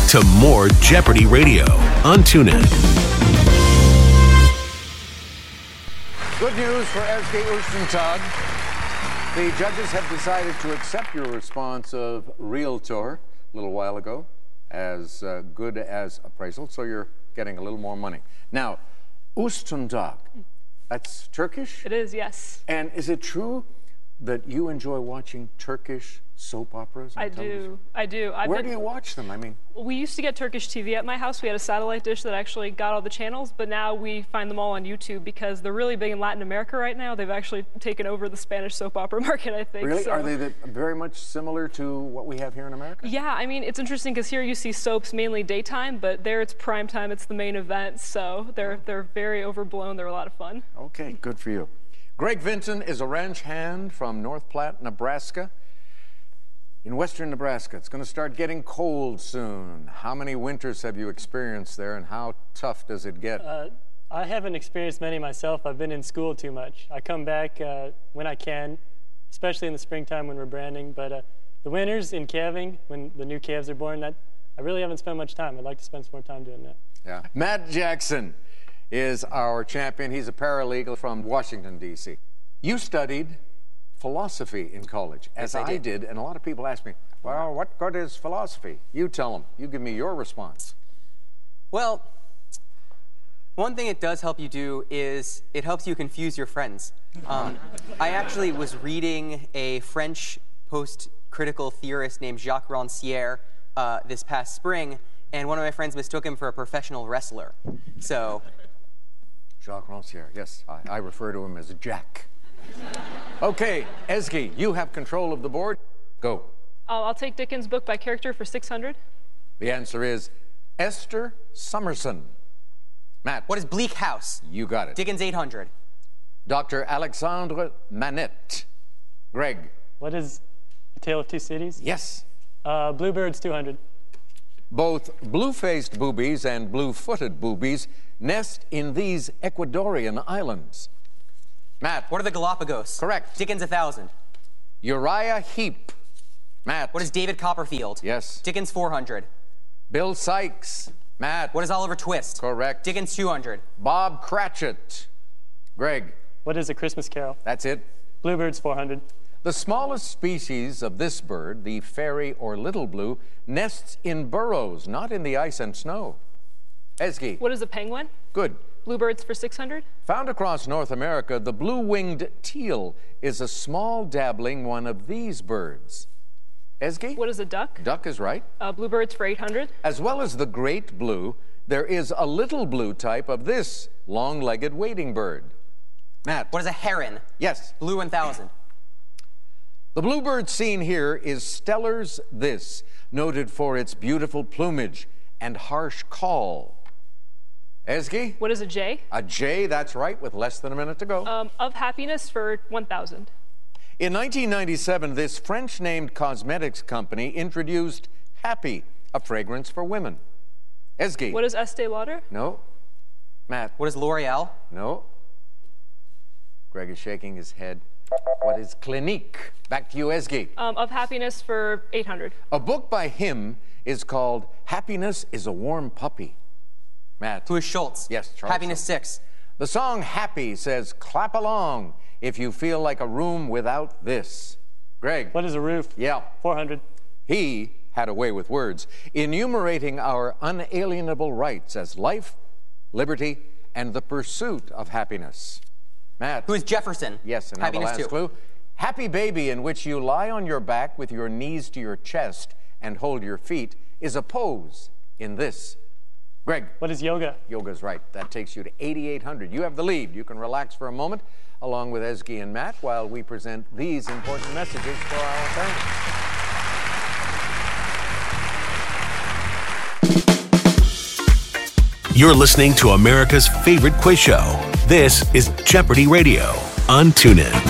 to more Jeopardy Radio on TuneIn. Good news for Ezgi Ustentag. The judges have decided to accept your response of realtor a little while ago as good as appraisal, so you're getting a little more money. Now, Ustentag, that's Turkish? It is, yes. And is it true that you enjoy watching Turkish soap operas on television? I do. Where do you watch them? I mean, we used to get Turkish TV at my house. We had a satellite dish that actually got all the channels, but now we find them all on YouTube because they're really big in Latin America right now. They've actually taken over the Spanish soap opera market, I think. really? So. Are they very much similar to what we have here in America? Yeah, I mean, it's interesting because here you see soaps mainly daytime, but there it's prime time. It's the main event, so they're very overblown. They're a lot of fun. Okay, good for you. Greg Vinton is a ranch hand from North Platte, Nebraska. In western Nebraska, it's going to start getting cold soon. How many winters have you experienced there, and how tough does it get? I haven't experienced many myself. I've been in school too much. I come back when I can, especially in the springtime when we're branding. But the winters in calving, when the new calves are born, I really haven't spent much time. I'd like to spend some more time doing that. Yeah. Matt Jackson is our champion. He's a paralegal from Washington, D.C. You studied philosophy in college, as Yes, I did, and a lot of people ask me, well, what good is philosophy? You tell them. You give me your response. Well, one thing it does help you do is it helps you confuse your friends. I actually was reading a French post-critical theorist named Jacques Rancière this past spring, and one of my friends mistook him for a professional wrestler. So, Jacques Rancière, yes. I refer to him as Jack. Okay, Ezgi, you have control of the board. Go. I'll take Dickens' book by character for 600. The answer is Esther Summerson. Matt. what is Bleak House? You got it. Dickens 800. Dr. Alexandre Manette. Greg. What is A Tale of Two Cities? Yes. Bluebirds 200. Both blue-faced boobies and blue-footed boobies nest in these Ecuadorian islands. Matt. What are the Galapagos? Correct. Dickens 1000. Uriah Heep. Matt. What is David Copperfield? Yes. Dickens 400. Bill Sykes. Matt. What is Oliver Twist? Correct. Dickens 200. Bob Cratchit. Greg. What is A Christmas Carol? That's it. Bluebirds 400. The smallest species of this bird, the fairy or little blue, nests in burrows, not in the ice and snow. Ezgi. What is a penguin? Good. Bluebirds for 600. Found across North America, the blue-winged teal is a small dabbling one of these birds. Ezgi? What is a duck? Duck is right. Bluebirds for 800. As well as the great blue, there is a little blue type of this long-legged wading bird. Matt. What is a heron? Yes. Blue 1000. The bluebird seen here is Steller's this, noted for its beautiful plumage and harsh call. Ezgi? What is a jay? A jay, that's right, with less than a minute to go. Of happiness for 1,000. In 1997, this French-named cosmetics company introduced Happy, a fragrance for women. Ezgi? What is Estee Lauder? No. Matt? What is L'Oreal? No. Greg is shaking his head. What is Clinique? Back to you, Ezgi. Of happiness for 800. A book by him is called Happiness is a Warm Puppy. Matt? Who is Schultz? Yes, Charles. Happiness 6. The song Happy says, clap along if you feel like a room without this. Greg? What is a roof? Yeah. 400. He had a way with words, enumerating our unalienable rights as life, liberty, and the pursuit of happiness. Matt? Who is Jefferson? Yes, and now the Happiness last 2. clue. Happy baby, in which you lie on your back with your knees to your chest and hold your feet, is a pose in this. Greg? What is yoga? Yoga's right. That takes you to 8,800. You have the lead. You can relax for a moment, along with Ezgi and Matt, while we present these important messages for our fans. You're listening to America's favorite quiz show. This is Jeopardy Radio on TuneIn.